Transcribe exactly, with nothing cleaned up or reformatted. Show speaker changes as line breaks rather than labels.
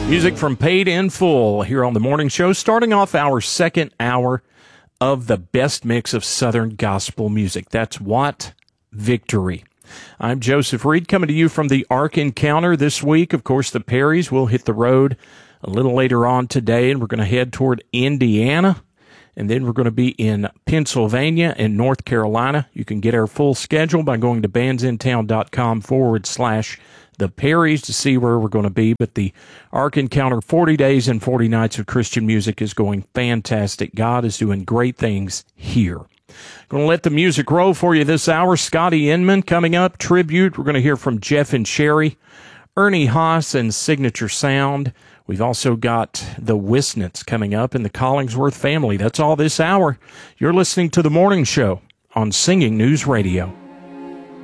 Music from Paid in Full here on the morning show, starting off our second hour of the best mix of Southern gospel music. That's What Victory. I'm Joseph Reed, coming to you from the Ark Encounter this week. Of course, the Perrys will hit the road a little later on today, and we're going to head toward Indiana, and then we're going to be in Pennsylvania and North Carolina. You can get our full schedule by going to bandsintown.com forward slash the Perrys to see where we're going to be. But the Ark Encounter forty days and forty nights of Christian music is going fantastic. God is doing great things here. Going to let the music roll for you this hour. Scotty Inman coming up, tribute. We're going to hear from Jeff and Sherry, Ernie Haas and Signature Sound. We've also got the Wisnets coming up and the Collingsworth family. That's all this hour. You're listening to The Morning Show on Singing News Radio.